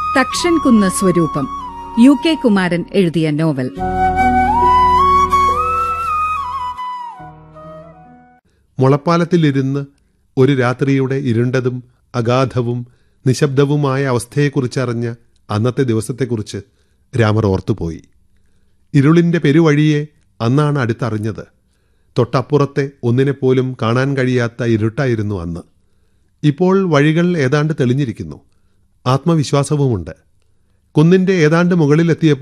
തക്ഷൻകുന്ന് സ്വരൂപം, UK കുമാരൻ എഴുതിയ novel. മുളപ്പാലത്തിലിരുന്ന് ഒരു രാത്രിയുടെ ഇരുണ്ടതും അഗാധവും നിശബ്ദവുമായ അവസ്ഥയെക്കുറിച്ചറിഞ്ഞ അന്നത്തെ ദിവസത്തെക്കുറിച്ച് രാമർ ഓർത്തുപോയി. ഇരുളിൻ്റെ പെരുവഴിയെ അന്നാണ് അടുത്തറിഞ്ഞത്. തൊട്ടപ്പുറത്തെ ഒന്നിനെപ്പോലും കാണാൻ കഴിയാത്ത ഇരുട്ടായിരുന്നു അന്ന്. ഇപ്പോൾ വഴികൾ ഏതാണ്ട് തെളിഞ്ഞിരിക്കുന്നു. ആത്മവിശ്വാസവുമുണ്ട്. കുന്നിൻ്റെ ഏതാണ്ട് മുകളിലെത്തിയപ്പോൾ